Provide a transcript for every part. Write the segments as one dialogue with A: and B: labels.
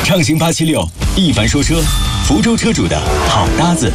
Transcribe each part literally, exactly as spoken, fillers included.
A: 畅行八七六，一凡说车，福州车主的好搭子。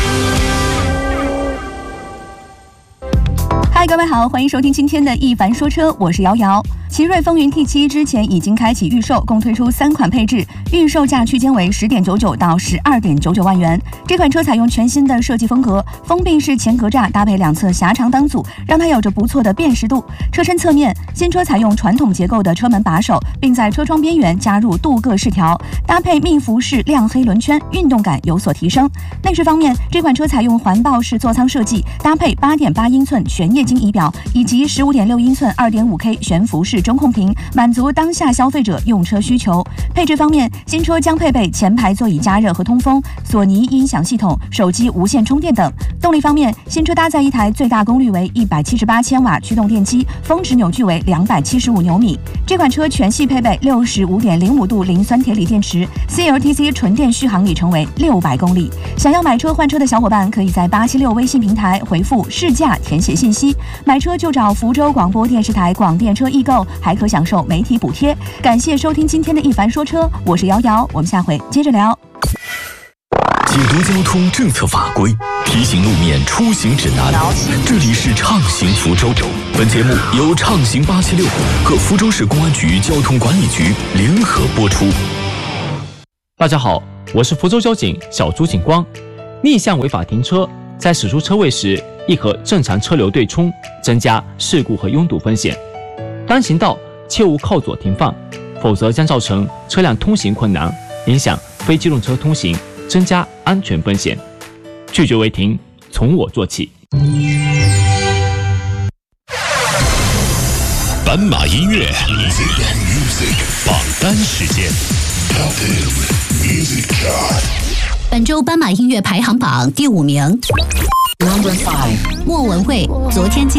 B: 嗨，各位好，欢迎收听今天的一凡说车，我是瑶瑶。奇瑞风云 T 七 之前已经开启预售，共推出三款配置，预售价区间为十点九九到十二点九九万元。这款车采用全新的设计风格，封闭式前格栅搭配两侧狭长档组，让它有着不错的辨识度。车身侧面，新车采用传统结构的车门把手，并在车窗边缘加入镀铬饰条，搭配密辐式亮黑轮圈，运动感有所提升。内饰方面，这款车采用环抱式座舱设计，搭配八点八英寸全液晶仪表以及十五点六英寸 二点五 K 悬浮式中控屏，满足当下消费者用车需求。配置方面，新车将配备前排座椅加热和通风、索尼音响系统、手机无线充电等。动力方面，新车搭载一台最大功率为一百七十八千瓦驱动电机，峰值扭矩为两百七十五牛米。这款车全系配备六十五点零五度磷酸铁锂电池 ，C L T C 纯电续航里程为六百公里。想要买车换车的小伙伴，可以在八七六微信平台回复试驾填写信息，买车就找福州广播电视台广电车易购，还可享受媒体补贴。感谢收听今天的一凡说车，我是瑶瑶，我们下回接着聊。
A: 解读交通政策法规，提醒路面出行指南。这里是畅行福州，本节目由畅行八七六和福州市公安局交通管理局联合播出。
C: 大家好，我是福州交警小朱警官。逆向违法停车，在驶出车位时，易和正常车流对冲，增加事故和拥堵风险。单行道切勿靠左停放，否则将造成车辆通行困难，影响非机动车通行，增加安全风险。拒绝违停，从我做起。
A: 斑马音乐榜单时间。
D: 本周斑马音乐排行榜第五名，莫文蔚，昨天。